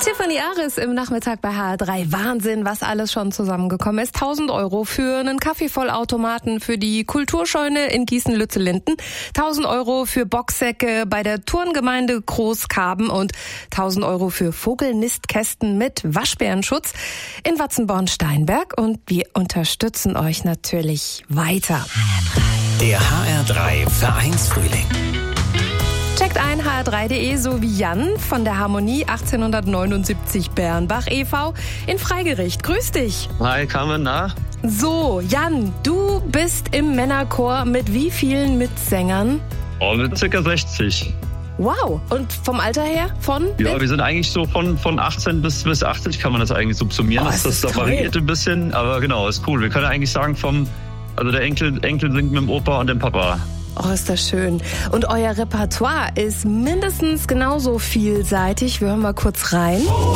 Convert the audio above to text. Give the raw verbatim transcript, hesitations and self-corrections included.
Tiffany Aris im Nachmittag bei H R drei. Wahnsinn, was alles schon zusammengekommen ist. tausend Euro für einen Kaffeevollautomaten für die Kulturscheune in Gießen-Lützellinden, tausend Euro für Boxsäcke bei der Turngemeinde Großkarben und tausend Euro für Vogelnistkästen mit Waschbärenschutz in Watzenborn-Steinberg. Und wir unterstützen euch natürlich weiter. Der H R drei Vereinsfrühling. Checkt ein H R drei punkt de sowie Jan von der Harmonie achtzehnhundertneunundsiebzig Bernbach e V in Freigericht. Grüß dich. Hi, Carmen, na? So, Jan, du bist im Männerchor mit wie vielen Mitsängern? Oh, mit circa sechzig. Wow, und vom Alter her? Von? Ja, bis? wir sind eigentlich so von, von achtzehn bis, bis achtzig kann man das eigentlich subsumieren. Oh, das das das ist variiert toll. ein bisschen, aber genau, ist cool. Wir können eigentlich sagen vom, also der Enkel, Enkel singt mit dem Opa und dem Papa. Oh, ist das schön. Und euer Repertoire ist mindestens genauso vielseitig. Wir hören mal kurz rein.